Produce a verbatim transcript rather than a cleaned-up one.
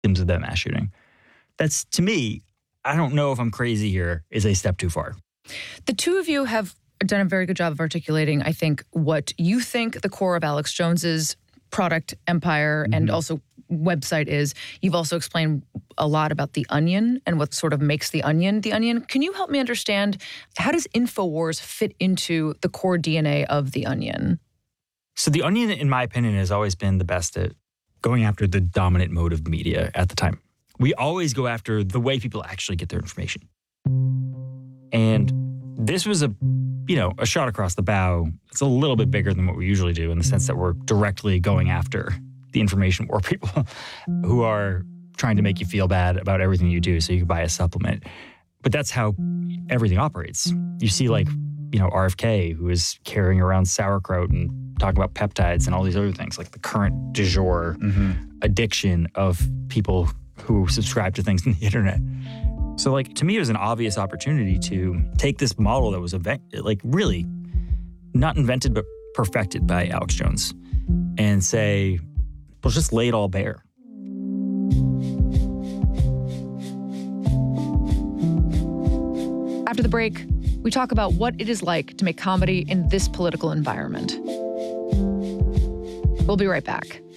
victims of that mass shooting. That's, to me, I don't know if I'm crazy here, is a step too far. The two of you have done a very good job of articulating, I think, what you think the core of Alex Jones's product empire mm-hmm. and also website is. You've also explained a lot about The Onion and what sort of makes The Onion The Onion. Can you help me understand, how does InfoWars fit into the core D N A of The Onion? So The Onion, in my opinion, has always been the best at going after the dominant mode of media at the time. We always go after the way people actually get their information. And this was a, you know, a shot across the bow. It's a little bit bigger than what we usually do in the sense that we're directly going after the information war people who are trying to make you feel bad about everything you do so you can buy a supplement. But that's how everything operates. You see, like, you know, R F K, who is carrying around sauerkraut and talking about peptides and all these other things, like the current du jour mm-hmm. addiction of people who subscribe to things on the internet. So, like, to me, it was an obvious opportunity to take this model that was, event- like, really not invented but perfected by Alex Jones and say, well, just lay it all bare. After the break, we talk about what it is like to make comedy in this political environment. We'll be right back.